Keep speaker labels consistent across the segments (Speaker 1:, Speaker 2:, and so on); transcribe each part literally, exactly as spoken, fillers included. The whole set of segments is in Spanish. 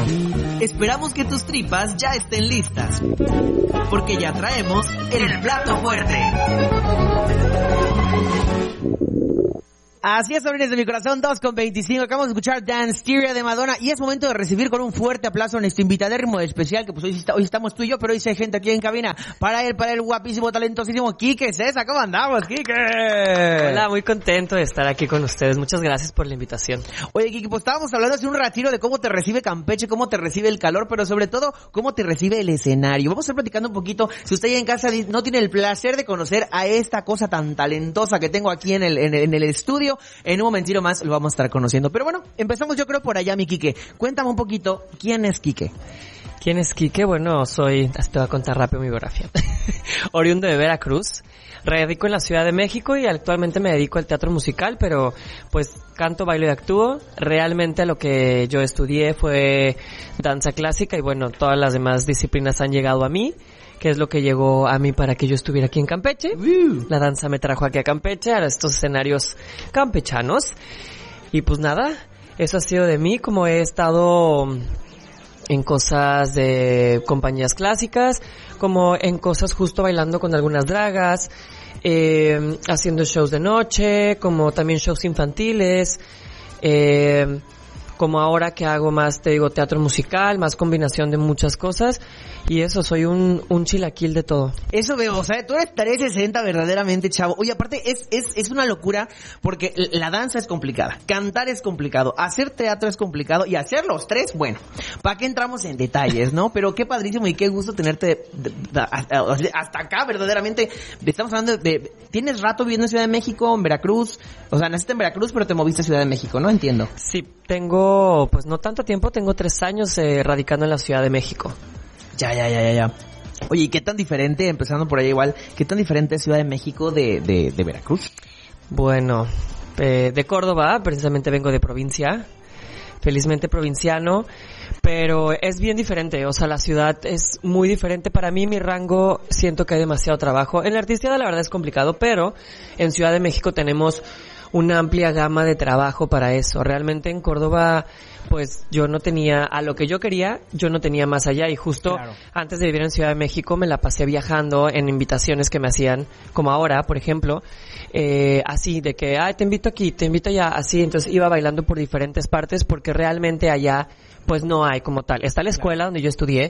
Speaker 1: Esperamos que tus tripas ya estén listas, porque ya traemos el plato fuerte. Así es, sobrines de mi corazón, dos con veinticinco. Acabamos de escuchar Dance Stereo de Madonna y es momento de recibir con un fuerte aplauso a nuestro invitadérrimo especial, que pues hoy, está, hoy estamos tú y yo, pero hoy hay gente aquí en cabina. Para él, para el guapísimo, talentosísimo Quique César. ¿Cómo andamos, Quique?
Speaker 2: Hola, muy contento de estar aquí con ustedes. Muchas gracias por la invitación.
Speaker 1: Oye, Quique, pues estábamos hablando hace un ratito de cómo te recibe Campeche, cómo te recibe el calor, pero sobre todo, cómo te recibe el escenario. Vamos a estar platicando un poquito. Si usted ya en casa no tiene el placer de conocer a esta cosa tan talentosa que tengo aquí en el, en el, en el estudio, en un momentito más lo vamos a estar conociendo. Pero bueno, empezamos yo creo por allá, mi Quique. Cuéntame un poquito, ¿quién es Quique?
Speaker 2: ¿Quién es Quique? Bueno, soy, te voy a contar rápido mi biografía. Oriundo de Veracruz. Radico en la Ciudad de México y actualmente me dedico al teatro musical, pero pues canto, bailo y actúo. Realmente lo que yo estudié fue danza clásica y bueno, todas las demás disciplinas han llegado a mí, que es lo que llegó a mí para que yo estuviera aquí en Campeche. Uh. La danza me trajo aquí a Campeche, a estos escenarios campechanos. Y pues nada, eso ha sido de mí, como he estado en cosas de compañías clásicas, como en cosas justo bailando con algunas dragas, eh, haciendo shows de noche, como también shows infantiles, eh, como ahora que hago más, te digo, teatro musical, más combinación de muchas cosas, y eso, soy un, un chilaquil de todo.
Speaker 1: Eso veo, o sea, tú eres trescientos sesenta verdaderamente, chavo. Oye, aparte, es, es, es una locura, porque la danza es complicada, cantar es complicado, hacer teatro es complicado, y hacer los tres, bueno, ¿para qué entramos en detalles, no? Pero qué padrísimo y qué gusto tenerte de, de, de, hasta, hasta acá, verdaderamente. Estamos hablando de, de, ¿tienes rato viviendo en Ciudad de México, en Veracruz? O sea, naciste en Veracruz, pero te moviste a Ciudad de México, ¿no? Entiendo.
Speaker 2: Sí, tengo, pues no tanto tiempo, tengo tres años eh, radicando en la Ciudad de México.
Speaker 1: Ya, ya, ya, ya, ya. Oye, ¿y qué tan diferente, empezando por ahí igual, qué tan diferente es Ciudad de México de, de, de Veracruz?
Speaker 2: Bueno, eh, de Córdoba, precisamente vengo de provincia, felizmente provinciano, pero es bien diferente, o sea, la ciudad es muy diferente. Para mí, mi rango, siento que hay demasiado trabajo. En la artisteada la verdad es complicado, pero en Ciudad de México tenemos una amplia gama de trabajo para eso. Realmente en Córdoba, pues yo no tenía, a lo que yo quería, yo no tenía más allá, y justo claro, antes de vivir en Ciudad de México me la pasé viajando en invitaciones que me hacían, como ahora, por ejemplo, eh, así de que, ay, te invito aquí, te invito allá, así. Entonces iba bailando por diferentes partes, porque realmente allá pues no hay como tal. Está la escuela donde yo estudié,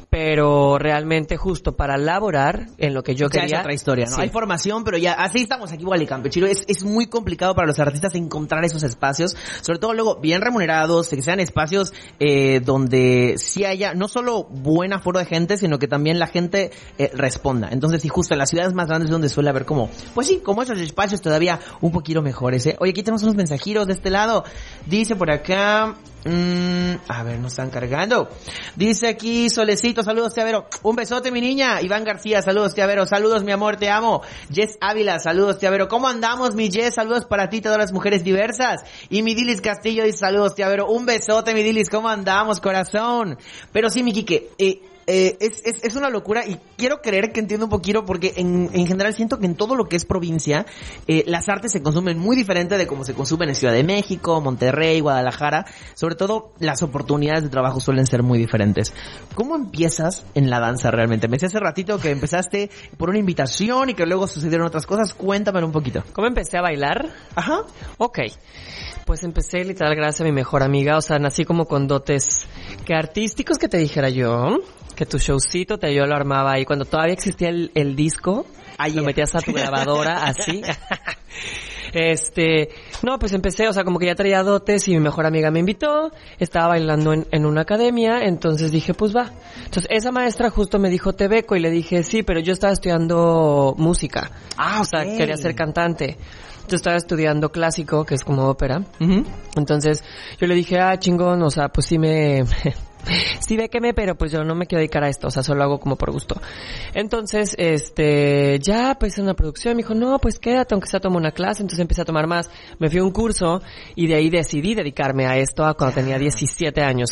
Speaker 2: pero realmente justo para laborar en lo que yo
Speaker 1: o sea,
Speaker 2: quería.
Speaker 1: Es otra historia, ¿no?
Speaker 2: Sí.
Speaker 1: Hay formación, pero ya, así estamos aquí igual en Campechino. Es, es muy complicado para los artistas encontrar esos espacios, sobre todo luego bien remunerados, que sean espacios eh, donde sí haya no solo buen aforo de gente, sino que también la gente eh, responda. Entonces, sí, justo en las ciudades más grandes es donde suele haber como, pues sí, como esos espacios todavía un poquito mejores, ¿eh? Oye, aquí tenemos unos mensajitos de este lado. Dice por acá... Mm, a ver, nos están cargando. Dice aquí Solecito, saludos Teavero. Un besote mi niña. Iván García, saludos Teavero. Saludos mi amor, te amo. Jess Ávila, saludos Teavero. ¿Cómo andamos mi Jess? Saludos para ti, todas las mujeres diversas. Y mi Dilis Castillo dice saludos Teavero. Un besote mi Dilis, ¿cómo andamos corazón? Pero sí mi Quique, eh Eh, es, es, es una locura y quiero creer que entiendo un poquito porque en, en general siento que en todo lo que es provincia eh, las artes se consumen muy diferente de como se consumen en Ciudad de México, Monterrey, Guadalajara. Sobre todo las oportunidades de trabajo suelen ser muy diferentes. ¿Cómo empiezas en la danza realmente? Me decía hace ratito que empezaste por una invitación y que luego sucedieron otras cosas. Cuéntamelo un poquito.
Speaker 2: ¿Cómo empecé a bailar?
Speaker 1: Ajá.
Speaker 2: Ok. Pues empecé literal gracias a mi mejor amiga, o sea, nací como con dotes que artísticos, que te dijera yo, que tu showcito te yo lo armaba ahí cuando todavía existía el, el disco, ayer lo metías a tu grabadora así. Este, no, pues empecé, o sea, como que ya traía dotes y mi mejor amiga me invitó, estaba bailando en, en una academia, entonces dije, pues va. Entonces esa maestra justo me dijo, te beco, y le dije, sí, pero yo estaba estudiando música.
Speaker 1: Ah,
Speaker 2: o sea,
Speaker 1: okay.
Speaker 2: Quería ser cantante. Yo estaba estudiando clásico, que es como ópera.
Speaker 1: Uh-huh.
Speaker 2: Entonces, yo le dije, ah, chingón, o sea, pues sí me... sí, béqueme, pero pues yo no me quiero dedicar a esto, o sea, solo hago como por gusto. Entonces, este, ya, pues en una producción, me dijo, no, pues quédate, aunque sea toma una clase. Entonces empecé a tomar más, me fui a un curso, y de ahí decidí dedicarme a esto a cuando tenía diecisiete años, que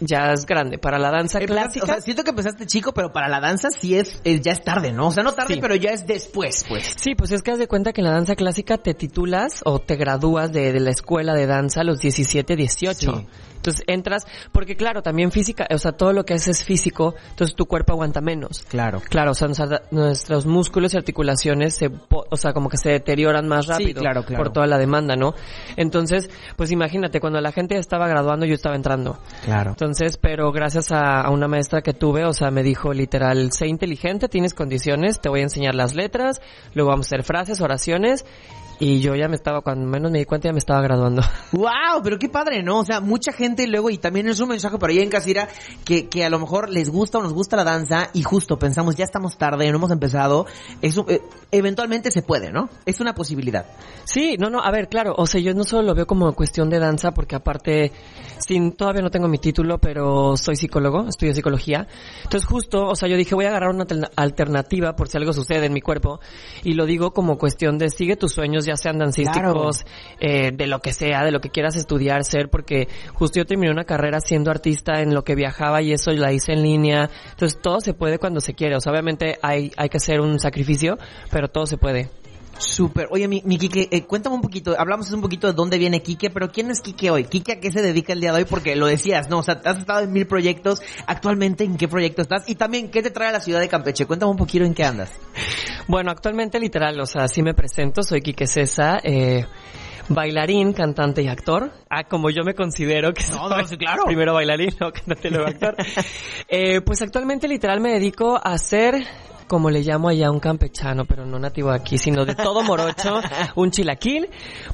Speaker 2: ya es grande. Para la danza
Speaker 1: Empezaste-
Speaker 2: clásica...
Speaker 1: O sea, siento que empezaste chico, pero para la danza sí es, es- ya es tarde, ¿no? O sea, no tarde,
Speaker 2: Sí.
Speaker 1: pero ya es después, pues.
Speaker 2: Sí, pues es que haz de cuenta que en la danza clásica te titulas o te gradúas de, de la escuela de danza a los diecisiete, dieciocho.
Speaker 1: Sí.
Speaker 2: Entonces entras, porque claro, también física, o sea, todo lo que haces es físico, entonces tu cuerpo aguanta menos.
Speaker 1: Claro.
Speaker 2: Claro, o sea, nos- nuestros músculos y articulaciones se, po- o sea, como que se deterioran más
Speaker 1: Sí,
Speaker 2: rápido
Speaker 1: claro, claro.
Speaker 2: por toda la demanda, ¿no? Entonces, pues imagínate, cuando la gente estaba graduando, yo estaba entrando.
Speaker 1: Claro.
Speaker 2: Entonces, pero gracias a, a una maestra que tuve, o sea, me dijo literal, sé inteligente, tienes condiciones, te voy a enseñar las letras, luego vamos a hacer frases, oraciones, y yo ya me estaba, cuando menos me di cuenta, ya me estaba graduando.
Speaker 1: Wow, pero qué padre, ¿no? O sea, mucha gente luego, y también es un mensaje por ahí en Casira, que, que a lo mejor les gusta o nos gusta la danza, y justo pensamos, ya estamos tarde, no hemos empezado, eso, eh, eventualmente se puede, ¿no? Es una posibilidad.
Speaker 2: Sí, no, no, a ver, claro, o sea, yo no solo lo veo como cuestión de danza, porque aparte, sin, todavía no tengo mi título, pero soy psicólogo, estudio psicología. Entonces justo, o sea, yo dije, voy a agarrar una alter- alternativa por si algo sucede en mi cuerpo, y lo digo como cuestión de sigue tus sueños, ya sean dancísticos, eh, de lo que sea, de lo que quieras estudiar, ser, porque justo yo terminé una carrera siendo artista en lo que viajaba y eso la hice en línea. Entonces todo se puede cuando se quiere, o sea, obviamente hay, hay que hacer un sacrificio, pero todo se puede.
Speaker 1: Súper. Oye, mi, mi Quique, eh, cuéntame un poquito, hablamos un poquito de dónde viene Quique, pero ¿quién es Quique hoy? ¿Quique a qué se dedica el día de hoy? Porque lo decías, ¿no? O sea, has estado en mil proyectos, actualmente ¿en qué proyecto estás? Y también, ¿qué te trae a la ciudad de Campeche? Cuéntame un poquito en qué andas.
Speaker 2: Bueno, actualmente literal, o sea, sí me presento, soy Quique Cesa, eh, bailarín, cantante y actor. Ah, como yo me considero que
Speaker 1: No,
Speaker 2: soy
Speaker 1: no, sí, claro.
Speaker 2: primero bailarín, luego cantante, luego actor. eh, pues actualmente literal me dedico a hacer, como le llamo allá, un campechano, pero no nativo de aquí, sino de todo morocho, un chilaquil,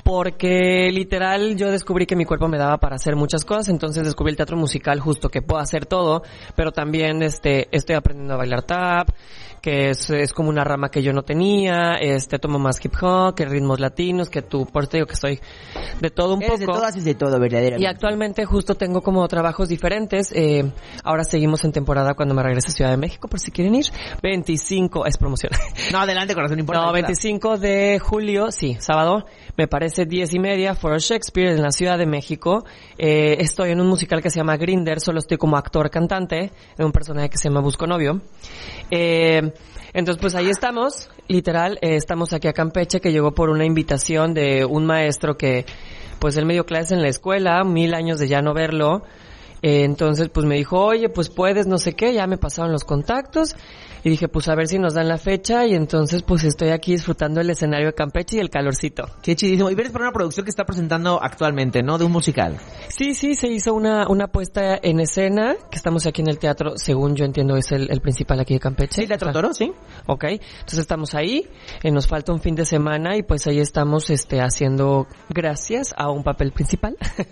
Speaker 2: porque literal yo descubrí que mi cuerpo me daba para hacer muchas cosas, entonces descubrí el teatro musical justo que puedo hacer todo, pero también este estoy aprendiendo a bailar tap, que es, es como una rama que yo no tenía, este tomo más hip hop, que ritmos latinos, que tú, por eso te digo que soy de todo un
Speaker 1: Eres
Speaker 2: poco.
Speaker 1: de todo, haces de todo, verdaderamente.
Speaker 2: Y actualmente justo tengo como trabajos diferentes. Eh, ahora seguimos en temporada cuando me regrese a Ciudad de México, por si quieren ir. veinticinco, es promoción.
Speaker 1: No, adelante, corazón, no importa.
Speaker 2: No, veinticinco de julio, sí, sábado, me parece diez y media, For Shakespeare en la Ciudad de México. Eh, estoy en un musical que se llama Grinder, solo estoy como actor-cantante, en un personaje que se llama Busco Novio. Eh, entonces pues ahí estamos, literal, eh, estamos aquí a Campeche, que llegó por una invitación de un maestro que, pues él me dio clases en la escuela, mil años de ya no verlo. Eh, entonces pues me dijo, oye, pues puedes, no sé qué, ya me pasaron los contactos. Y dije, pues a ver si nos dan la fecha, y entonces pues estoy aquí disfrutando el escenario de Campeche y el calorcito.
Speaker 1: Qué chidísimo. Y vienes para una producción que está presentando actualmente, ¿no? De un musical.
Speaker 2: Sí, sí, se hizo una, una puesta en escena, que estamos aquí en el teatro, según yo entiendo es el, el principal aquí de Campeche.
Speaker 1: Sí, Teatro
Speaker 2: O sea,
Speaker 1: Toro, sí.
Speaker 2: Ok, entonces estamos ahí, eh, nos falta un fin de semana y pues ahí estamos este haciendo gracias a un papel principal.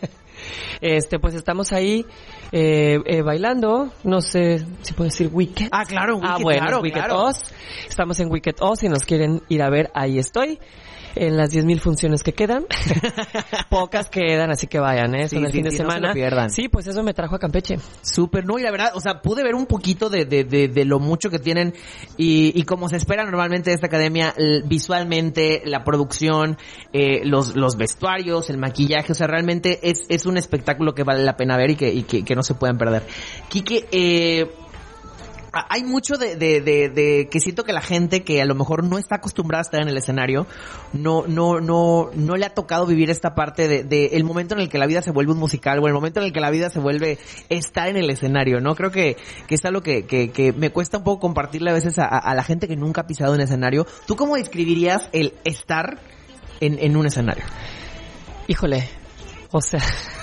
Speaker 2: Este, pues estamos ahí eh, eh, bailando, no sé si puedo decir Wicked.
Speaker 1: Ah, claro,
Speaker 2: Ah,
Speaker 1: Wicked,
Speaker 2: bueno,
Speaker 1: claro,
Speaker 2: Wicked
Speaker 1: claro.
Speaker 2: Oz. Estamos en Wicked Oz, si nos quieren ir a ver, ahí estoy. En las diez mil funciones que quedan. Pocas quedan, así que vayan, ¿eh?
Speaker 1: Sí,
Speaker 2: Son el
Speaker 1: sí,
Speaker 2: fin de
Speaker 1: sí, no se
Speaker 2: semana.
Speaker 1: lo pierdan.
Speaker 2: Sí, pues eso me trajo a Campeche.
Speaker 1: Súper, no, y la verdad, o sea, pude ver un poquito de, de, de, de lo mucho que tienen y, y como se espera normalmente de esta academia, l- visualmente, la producción, eh, los, los vestuarios, el maquillaje, o sea, realmente es, es un espectáculo que vale la pena ver y que, y que, que no se pueden perder. Quique, eh, hay mucho de, de, de, de que siento que la gente que a lo mejor no está acostumbrada a estar en el escenario, no, no, no, no le ha tocado vivir esta parte de, de el momento en el que la vida se vuelve un musical o el momento en el que la vida se vuelve estar en el escenario, ¿no? Creo que, que es algo que, que, que me cuesta un poco compartirle a veces a, a la gente que nunca ha pisado un escenario. ¿Tú cómo describirías el estar en, en un escenario?
Speaker 2: Híjole, o sea,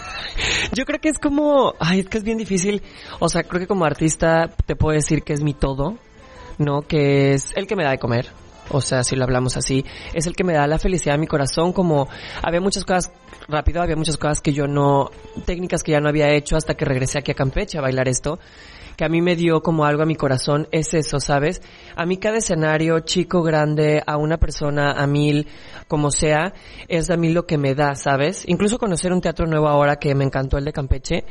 Speaker 2: yo creo que es como, ay, es que es bien difícil, o sea, creo que como artista te puedo decir que es mi todo, ¿no? Que es el que me da de comer, o sea, si lo hablamos así, es el que me da la felicidad a mi corazón, como había muchas cosas, rápido, había muchas cosas que yo no, técnicas que ya no había hecho hasta que regresé aquí a Campeche a bailar esto, que a mí me dio como algo a mi corazón, es eso, ¿sabes? A mí cada escenario, chico, grande, a una persona, a mil, como sea, es a mí lo que me da, ¿sabes? Incluso conocer un teatro nuevo ahora que me encantó, el de Campeche,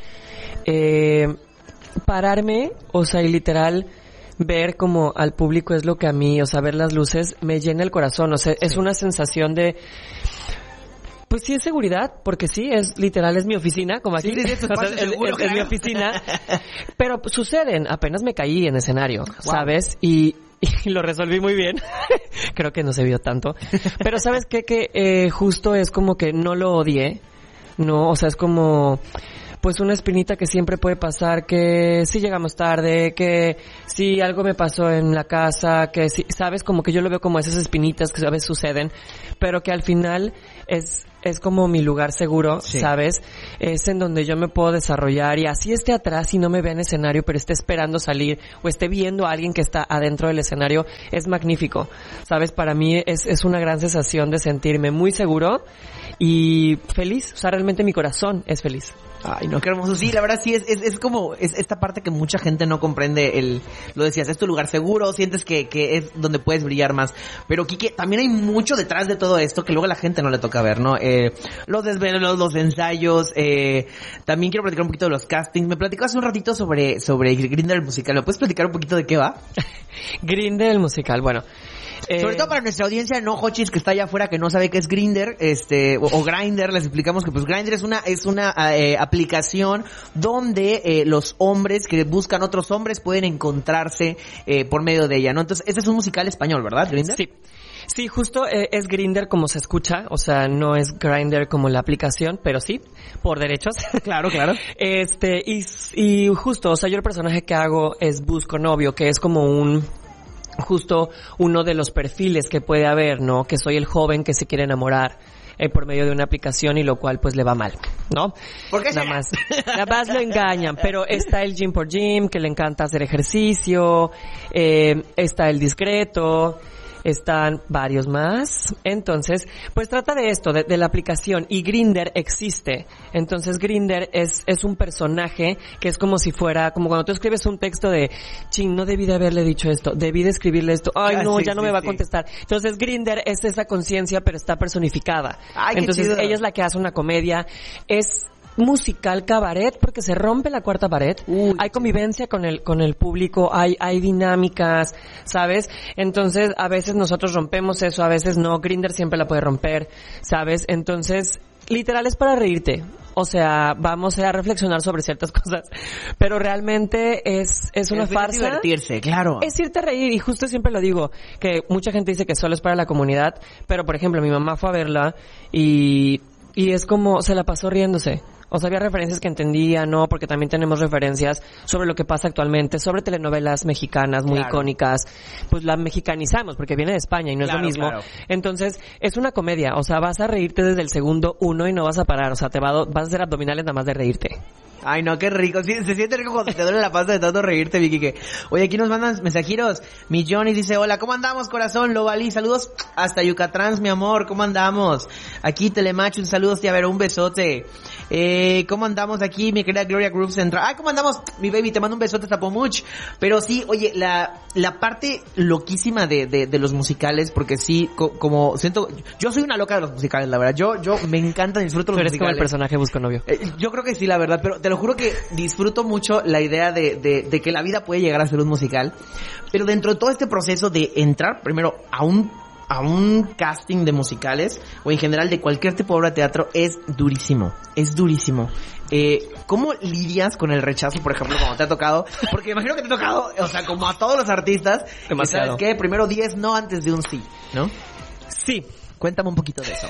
Speaker 2: eh, pararme, o sea, y literal ver como al público es lo que a mí, o sea, ver las luces me llena el corazón, o sea, es una sensación de... Pues sí es seguridad, porque sí, es literal, es mi oficina, como aquí.
Speaker 1: Sí, sí, sí,
Speaker 2: o sea, es,
Speaker 1: seguro,
Speaker 2: es, es mi oficina. Pero suceden, apenas me caí en escenario, wow. ¿sabes? Y, y lo resolví muy bien. Creo que no se vio tanto. Pero ¿sabes qué? Que eh, justo es como que no lo odié. No, o sea, es como... pues una espinita que siempre puede pasar, que si llegamos tarde, que si algo me pasó en la casa, que si, sabes, como que yo lo veo como esas espinitas que a veces suceden, pero que al final es es como mi lugar seguro, sí. ¿sabes? Es en donde yo me puedo desarrollar y así esté atrás y no me vea en escenario, pero esté esperando salir o esté viendo a alguien que está adentro del escenario, es magnífico, ¿sabes? Para mí es es una gran sensación de sentirme muy seguro y feliz, o sea, realmente mi corazón es feliz.
Speaker 1: Ay, no, qué hermoso. Sí, la verdad sí, es es, es como es esta parte que mucha gente no comprende. El Lo decías, es tu lugar seguro, sientes que, que es donde puedes brillar más. Pero, Kike, también hay mucho detrás de todo esto que luego a la gente no le toca ver, ¿no? Eh, los desvelos, los ensayos, eh, también quiero platicar un poquito de los castings. Me platicó hace un ratito sobre, sobre Grindr el musical. ¿Me puedes platicar un poquito de qué va?
Speaker 2: Grindr el musical, bueno...
Speaker 1: Eh, Sobre todo para nuestra audiencia no hochis que está allá afuera que no sabe qué es Grindr, este, o, o Grindr, les explicamos que pues Grindr es una, es una eh, aplicación donde eh, los hombres que buscan otros hombres pueden encontrarse eh, por medio de ella, ¿no? Entonces, este es un musical español, ¿verdad, Grindr?
Speaker 2: Sí. Sí, justo eh, es Grindr como se escucha, o sea, no es Grindr como la aplicación, pero sí, por derechos.
Speaker 1: Claro, claro.
Speaker 2: Este, y, y justo, o sea, yo el personaje que hago es busco novio, que es como un... justo uno de los perfiles que puede haber, ¿no? Que soy el joven que se quiere enamorar eh, por medio de una aplicación y lo cual pues le va mal, ¿no?
Speaker 1: ¿Por qué
Speaker 2: nada más, nada más lo engañan, pero está el gym por gym, que le encanta hacer ejercicio, eh, está el discreto, están varios más. Entonces, pues trata de esto, de, de la aplicación. Y Grindr existe. Entonces, Grindr es, es un personaje que es como si fuera, como cuando tú escribes un texto de, ching, no debí de haberle dicho esto, debí de escribirle esto, ay no, sí, ya no sí, me va sí. a contestar. Entonces, Grindr es esa conciencia, pero está personificada.
Speaker 1: Ay,
Speaker 2: entonces,
Speaker 1: qué chido.
Speaker 2: Ella es la que hace una comedia. Es musical cabaret porque se rompe la cuarta pared. Uy, hay convivencia con el con el público, hay hay dinámicas, ¿sabes? Entonces, a veces nosotros rompemos eso, a veces no. Grindr siempre la puede romper, ¿sabes? Entonces, literal es para reírte. O sea, vamos a reflexionar sobre ciertas cosas, pero realmente es es una farsa. Es
Speaker 1: divertirse, claro.
Speaker 2: Es irte a reír, y justo siempre lo digo, que mucha gente dice que solo es para la comunidad, pero por ejemplo, mi mamá fue a verla y y es como se la pasó riéndose. O sea, había referencias que entendía, ¿no? Porque también tenemos referencias sobre lo que pasa actualmente, sobre telenovelas mexicanas muy claro. icónicas. Pues la mexicanizamos, porque viene de España y no claro, es lo mismo. Claro. Entonces, es una comedia. O sea, vas a reírte desde el segundo uno y no vas a parar. O sea, te va a, vas a hacer abdominales nada más de reírte.
Speaker 1: Ay, no, qué rico. Sí, se siente rico cuando te duele la panza de tanto reírte, Vicky. Que... Oye, aquí nos mandan mensajeros. Mi Johnny dice, hola, ¿cómo andamos, corazón? Lo valí, saludos hasta Yucatán, mi amor, ¿cómo andamos? Aquí, Telemacho, un saludo, tía Vero, un besote. Eh, ¿cómo andamos aquí, mi querida Gloria Groove Central? Ay, ¿cómo andamos? Mi baby, te mando un besote, Tapomuch. Pero sí, oye, la, la parte loquísima de, de, de los musicales, porque sí, co- como siento, yo soy una loca de los musicales, la verdad. Yo, yo me encanta, disfruto los
Speaker 2: Pero
Speaker 1: musicales.
Speaker 2: Pero es como el personaje busco novio.
Speaker 1: Eh, yo creo que sí, la verdad, pero te lo juro que disfruto mucho la idea de, de, de que la vida puede llegar a ser un musical, pero dentro de todo este proceso de entrar primero a un a un casting de musicales o en general de cualquier tipo de obra de teatro es durísimo, es durísimo. Eh, ¿Cómo lidias con el rechazo, por ejemplo, cuando te ha tocado? Porque me imagino que te ha tocado, o sea, como a todos los artistas,
Speaker 2: demasiado.
Speaker 1: ¿Sabes qué? Primero diez no antes de un sí, ¿no?
Speaker 2: Sí.
Speaker 1: Cuéntame un poquito de eso.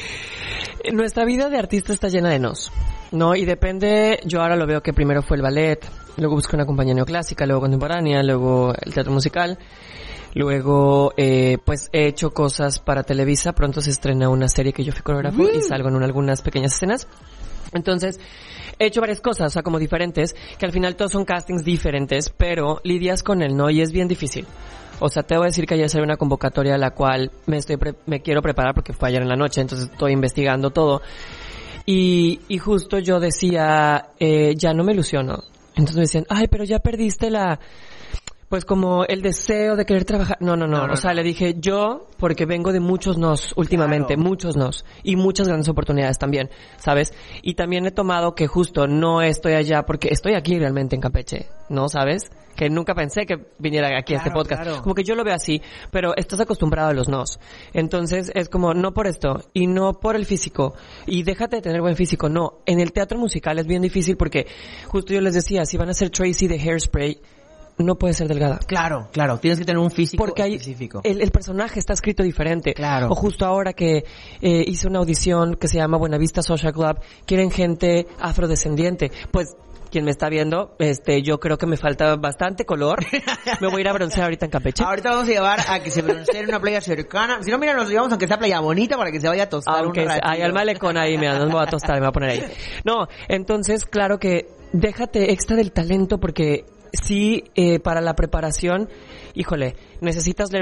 Speaker 2: Nuestra vida de artista está llena de nos, ¿no? Y depende, yo ahora lo veo que primero fue el ballet, luego busqué una compañía neoclásica, luego contemporánea, luego el teatro musical, luego eh, pues he hecho cosas para Televisa, pronto se estrena una serie que yo fui coreógrafo mm. y salgo en algunas pequeñas escenas. Entonces, he hecho varias cosas, o sea, como diferentes, que al final todos son castings diferentes, pero lidias con el no y es bien difícil. O sea, te voy a decir que ayer salió una convocatoria a la cual me estoy pre- me quiero preparar porque fue ayer en la noche, entonces estoy investigando todo. Y, y justo yo decía, eh, ya no me ilusiono. Entonces me decían, ay, pero ya perdiste la... Pues como el deseo de querer trabajar. No, no, no.
Speaker 1: No, no
Speaker 2: o sea,
Speaker 1: no.
Speaker 2: le dije yo, porque vengo de muchos nos últimamente,
Speaker 1: Claro.
Speaker 2: muchos nos. Y muchas grandes oportunidades también, ¿sabes? Y también he tomado que justo no estoy allá porque estoy aquí realmente en Campeche, ¿no? ¿Sabes? Que nunca pensé que viniera aquí a este
Speaker 1: Claro,
Speaker 2: podcast.
Speaker 1: claro.
Speaker 2: Como que yo lo veo así, pero estás acostumbrado a los nos. Entonces es como, no por esto, y no por el físico, y déjate de tener buen físico, no. En el teatro musical es bien difícil porque, justo yo les decía, si van a ser Tracy de Hairspray, no puede ser delgada.
Speaker 1: Claro, claro, tienes que tener un físico
Speaker 2: Porque hay,
Speaker 1: específico.
Speaker 2: el, el personaje está escrito diferente.
Speaker 1: Claro.
Speaker 2: O justo ahora que eh, hice una audición que se llama Buenavista Social Club, quieren gente afrodescendiente. Pues, quien me está viendo, este, yo creo que me falta bastante color. Me voy a ir a broncear ahorita en Campeche.
Speaker 1: Ahorita vamos a llevar a que se broncee en una playa cercana. Si no, mira, nos llevamos aunque sea playa bonita para que se vaya a tostar
Speaker 2: Aunque
Speaker 1: un
Speaker 2: es-
Speaker 1: ratito.
Speaker 2: hay al malecón ahí, mira, no me voy a tostar, me voy a poner ahí. No, entonces, claro que déjate extra del talento porque sí, eh, para la preparación, híjole, necesitas leer